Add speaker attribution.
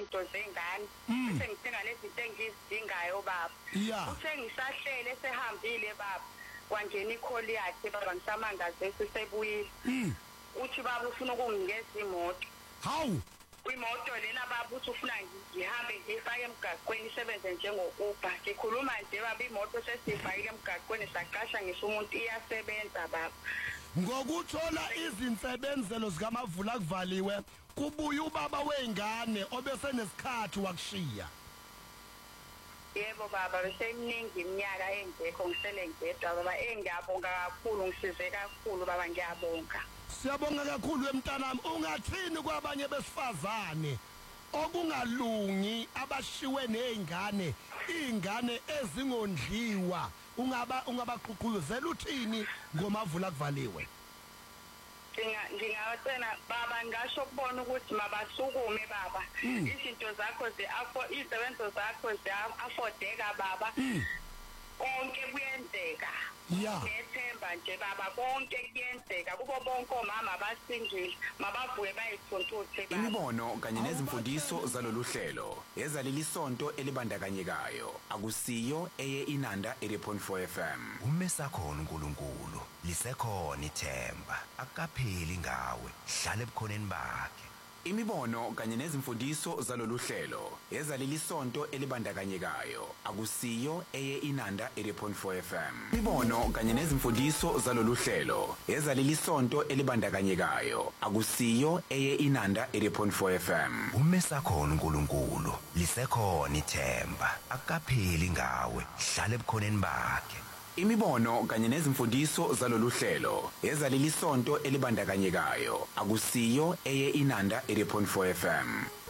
Speaker 1: izinto zengane bese ngithenga lezi zinto engizidingayo baba uthe ngisahlele sehambile baba kwangena ikholi yakhe baba ngisamangaze sesebuyile uthi baba ufuna ukunginikeza imoto
Speaker 2: hawu
Speaker 1: imoto lena baba uthi ufuna ngihambe ngifake emgaqweni isebenze njengokuba ngikhuluma nje baba imoto sesifayile emgaqweni saqasha ngisho umuntu iyasebenza baba
Speaker 2: ngokuthola izinsebenzelo zikaMavula kuvaliwe kubuya ubaba weingane obese nesikhathi wakushiya
Speaker 1: yebo baba bese iminingi iminyaka engekho ngisele ngedwa baba engiyabonga kakhulu ngisize kakhulu baba ngiyabonga
Speaker 2: siyabonga kakhulu emntanami ungathini kwabanye besifazane okungalungi abashiwe nezingane izingane ezingondliwa ungabaqhuqhuzela uthini ngoMavula kuvaliwe
Speaker 1: ngingawatshela baba ngasho kubona ukuthi mabasukume baba izinto zakho izisebenzo zakho ziya-affordeka baba konke kuyenzeka ngethemba nje baba konke kuyenzeka kubo bonke omama abasingile mabavuke bayithuntuthe
Speaker 3: imibono kanye nezimfundiso zalolu hlelo ezaleli sonto elibandakanyekayo akusiyo eye Inanda 80.4 FM
Speaker 4: umesakhona uNkulunkulu lisekhona ithemba akapheli ngawe hlala ebukhoneni bakhe
Speaker 3: imibono kanye nezimfundiso zalolu hlelo ezaleli sonto elibandakanyekayo akusiyo eye Inanda 80.4 FM imibono kanye nezimfundiso zalolu hlelo ezaleli sonto elibandakanyekayo akusiyo eye Inanda 80.4 FM
Speaker 4: umesakhona uNkulunkulu lisekhona ithemba akapheli ngawe hlala ebukhoneni bakhe
Speaker 3: imibono kanye nezimfundiso zalolu hlelo ezaleli sonto elibandakanyekayo akusiyo eye Inanda 80.4 FM